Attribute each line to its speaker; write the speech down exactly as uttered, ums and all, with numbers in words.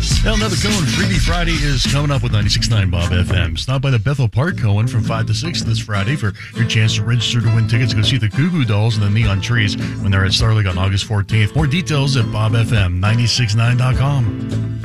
Speaker 1: Well, another Cohen Freebie Friday is coming up with ninety-six point nine Bob F M. Stop by the Bethel Park Cohen from five to six this Friday for your chance to register to win tickets to go see the Goo Goo Dolls and the Neon Trees when they're at Star Lake on August fourteenth. More details at bob f m nine six nine dot com.